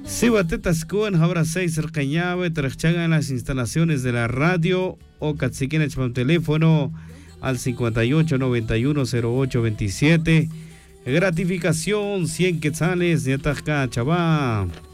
Sibatetascuan, ahora 6 Cercañave, Trachanga en las instalaciones de la radio o Catziquina Chapam teléfono al 58 91 08 27. Gratificación 100 quetzales de Atajca, Chabá.